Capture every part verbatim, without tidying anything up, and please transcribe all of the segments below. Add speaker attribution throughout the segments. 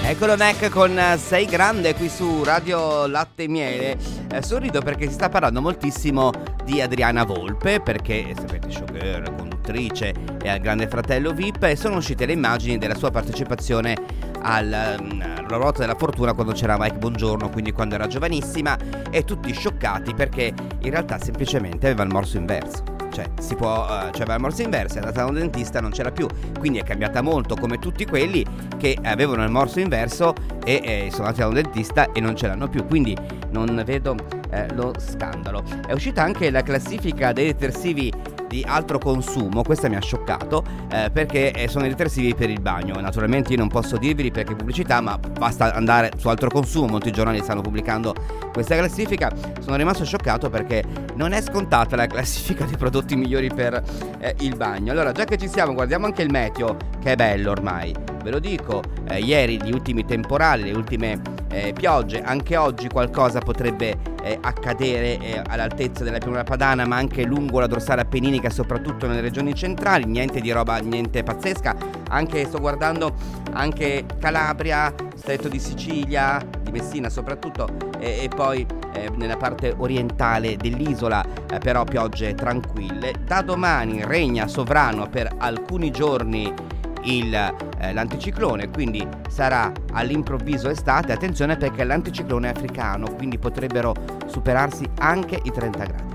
Speaker 1: Eccolo Mac con Sei Grande qui su Radio Latte e Miele. eh, Sorrido perché si sta parlando moltissimo di Adriana Volpe, perché sapete, showgirl, conduttrice e al Grande Fratello V I P, e sono uscite le immagini della sua partecipazione al, um, alla ruota della fortuna quando c'era Mike Bongiorno, quindi quando era giovanissima, e tutti scioccati perché in realtà semplicemente aveva il morso inverso. Cioè, si può, uh, cioè aveva il morso inverso, è andata da un dentista, non c'era più, quindi è cambiata molto, come tutti quelli che avevano il morso inverso e eh, sono andati da un dentista e non ce l'hanno più, quindi non vedo eh, lo scandalo. È uscita anche la classifica dei detersivi di altro consumo, questa mi ha scioccato eh, perché sono i detersivi per il bagno. Naturalmente io non posso dirvi perché pubblicità, ma basta andare su altro consumo, molti giornali stanno pubblicando questa classifica. Sono rimasto scioccato perché non è scontata la classifica dei prodotti migliori per eh, il bagno. Allora, già che ci siamo, guardiamo anche il meteo, che è bello ormai, ve lo dico. eh, ieri gli ultimi temporali, le ultime eh, piogge, anche oggi qualcosa potrebbe eh, accadere eh, all'altezza della pianura padana, ma anche lungo la dorsale appenninica, soprattutto nelle regioni centrali. Niente di roba, niente pazzesca. Anche sto guardando anche Calabria, Stretto di Sicilia, di Messina soprattutto, e, e poi eh, nella parte orientale dell'isola, eh, però piogge tranquille. Da domani regna sovrano per alcuni giorni il, eh, l'anticiclone, quindi sarà all'improvviso estate. Attenzione perché l'anticiclone è africano, quindi potrebbero superarsi anche i trenta gradi.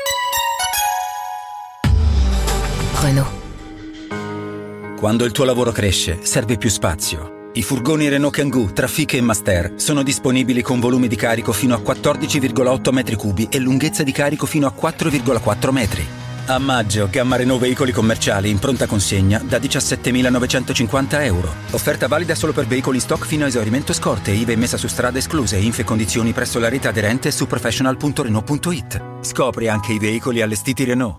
Speaker 2: Renault. Quando il tuo lavoro cresce, serve più spazio. I furgoni Renault Kangoo, Trafic e Master sono disponibili con volumi di carico fino a quattordici virgola otto metri cubi e lunghezza di carico fino a quattro virgola quattro metri. A maggio, gamma Renault veicoli commerciali in pronta consegna da diciassettemilanovecentocinquanta euro. Offerta valida solo per veicoli in stock fino a esaurimento scorte, I V A e messa su strada escluse. Info e condizioni presso la rete aderente su professional punto renault punto it. Scopri anche i veicoli allestiti Renault.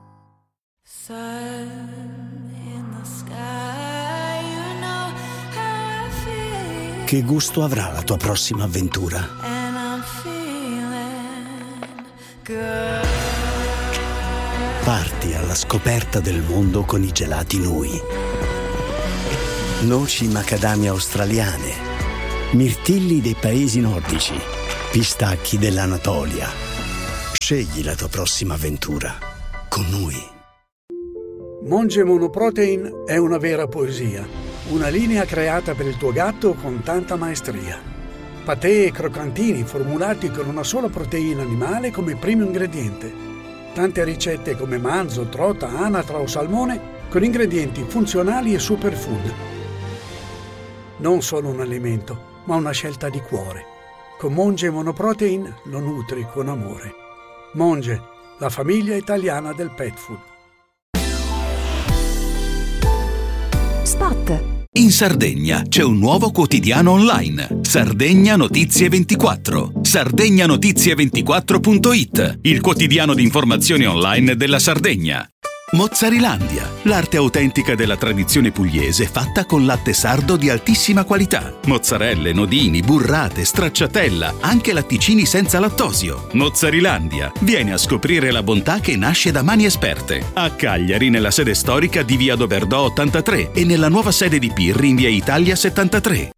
Speaker 3: Che gusto avrà la tua prossima avventura? Parti alla scoperta del mondo con i gelati Nui. Noci macadamia australiane, mirtilli dei paesi nordici, pistacchi dell'Anatolia. Scegli la tua prossima avventura con Nui.
Speaker 4: Monge Monoprotein è una vera poesia, una linea creata per il tuo gatto con tanta maestria. Patè e croccantini formulati con una sola proteina animale come primo ingrediente. Tante ricette come manzo, trota, anatra o salmone con ingredienti funzionali e superfood. Non solo un alimento, ma una scelta di cuore. Con Monge Monoprotein lo nutri con amore. Monge, la famiglia italiana del pet food.
Speaker 5: Spot. In Sardegna c'è un nuovo quotidiano online, Sardegna Notizie ventiquattro. sardegna notizie ventiquattro punto it, il quotidiano di informazioni online della Sardegna. Mozzarilandia, l'arte autentica della tradizione pugliese fatta con latte sardo di altissima qualità. Mozzarelle, nodini, burrate, stracciatella, anche latticini senza lattosio. Mozzarilandia, vieni a scoprire la bontà che nasce da mani esperte. A Cagliari, nella sede storica di via Doberdò ottantatré e nella nuova sede di Pirri in via Italia settantatré.